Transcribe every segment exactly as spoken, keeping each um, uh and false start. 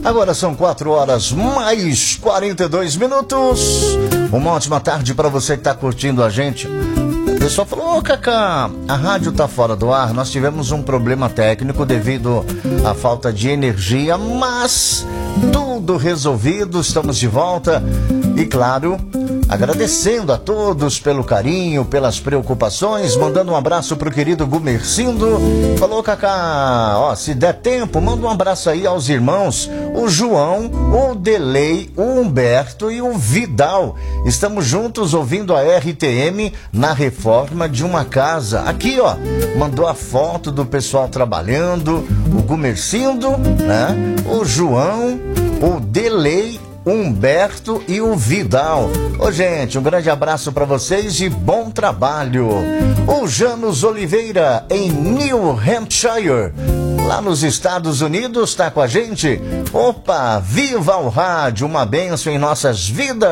Agora são quatro horas mais quarenta e dois minutos. Uma ótima tarde para você que está curtindo a gente. O pessoal falou: ô Cacá, a rádio tá fora do ar. Nós tivemos um problema técnico devido à falta de energia, mas tudo resolvido, estamos de volta. E claro, agradecendo a todos pelo carinho, pelas preocupações, mandando um abraço pro querido Gumercindo. Falou: Cacá, ó, se der tempo, manda um abraço aí aos irmãos, o João, o Delei, o Humberto e o Vidal. Estamos juntos ouvindo a R T M na reforma de uma casa. Aqui, ó, mandou a foto do pessoal trabalhando, o Gumercindo, né? O João, o Delei, Humberto e o Vidal. Ô gente, um grande abraço para vocês e bom trabalho. O Janus Oliveira, em New Hampshire, lá nos Estados Unidos, está com a gente. Opa, viva o rádio, uma bênção em nossas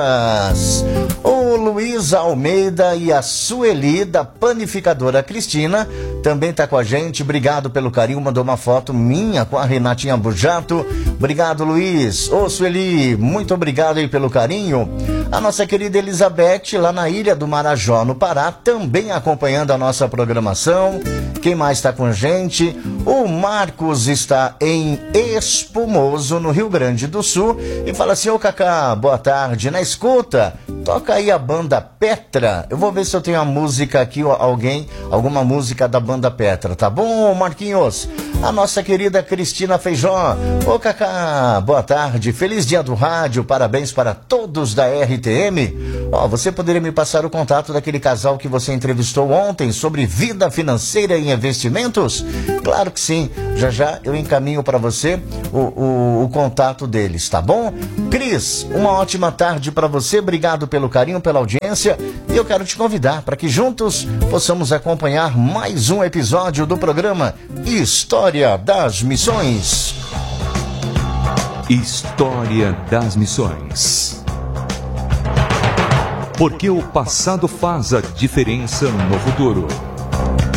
vidas. O Luiz Almeida e a Sueli, da Panificadora Cristina, também está com a gente. Obrigado pelo carinho, mandou uma foto minha com a Renatinha Bujato. Obrigado, Luiz. Ô Sueli, muito obrigado aí pelo carinho. A nossa querida Elizabeth, lá na Ilha do Marajó, no Pará, também acompanhando a nossa programação. Quem mais está com a gente? O Marcos está em Espumoso, no Rio Grande do Sul, e fala assim: ô Cacá, boa tarde, na escuta, toca aí a banda Petra. Eu vou ver se eu tenho a música aqui, alguém, alguma música da banda Petra, tá bom, Marquinhos? A nossa querida Cristina Feijó: ô Cacá, boa tarde, feliz dia do rádio, parabéns para todos da R T M. Ó, você poderia me passar o contato daquele casal que você entrevistou ontem sobre vida financeira e investimentos? Claro que sim, já já eu encaminho para você o, o, o contato deles, tá bom? Cris, uma ótima tarde para você, obrigado pelo carinho, pela audiência, e eu quero te convidar para que juntos possamos acompanhar mais um episódio do programa História das Missões. História das Missões. Porque o passado faz a diferença no futuro.